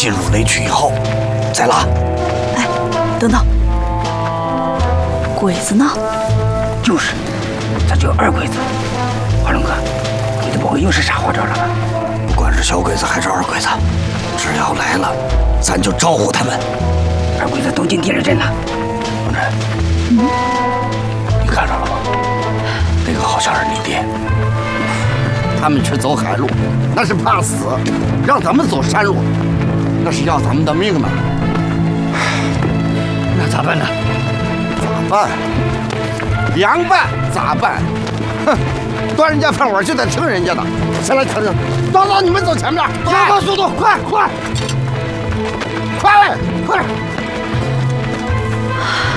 进入雷区以后再拉。 哎，等等，鬼子呢？ 就是，咱就有二鬼子。华龙哥，鬼子不会又是傻活着了吧？ 不管是小鬼子还是二鬼子，只要来了，咱就招呼他们。 二鬼子都进第二阵了。 王震，你看着了吗？那个好像是你爹。 他们去走海路，那是怕死；让咱们走山路，那是要咱们的命呢。 那咋办呢？ 咋办？凉拌咋办？哼，端人家饭碗就得听人家的。先来听听，走，你们走前面，加快速度，快！